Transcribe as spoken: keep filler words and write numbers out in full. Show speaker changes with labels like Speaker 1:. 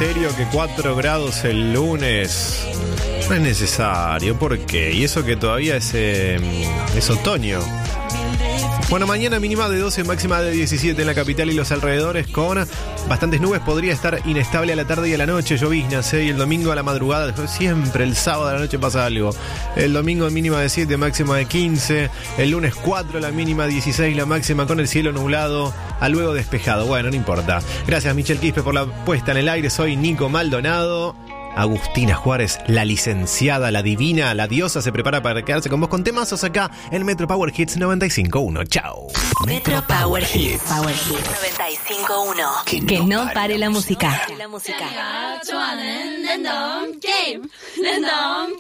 Speaker 1: serio que cuatro grados el lunes? No es necesario, ¿por qué? Y eso que todavía es, eh, es otoño. Bueno, mañana mínima de doce, máxima de diecisiete en la capital y los alrededores, con bastantes nubes. Podría estar inestable a la tarde y a la noche, lloviznas, ¿eh? Y el domingo a la madrugada, siempre el sábado a la noche pasa algo. El domingo mínima de siete, máxima de quince. El lunes cuatro, la mínima dieciséis, la máxima con el cielo nublado, a luego despejado. Bueno, no importa. Gracias, Michelle Quispe, por la puesta en el aire. Soy Nico Maldonado. Agustina Juárez, la licenciada, la divina, la diosa, se prepara para quedarse con vos con temazos acá en Metro Power Hits noventa y cinco punto uno. Chao.
Speaker 2: Metro Power Hits. Power Hits noventa y cinco punto uno. Que, que no pare, pare la música. La música.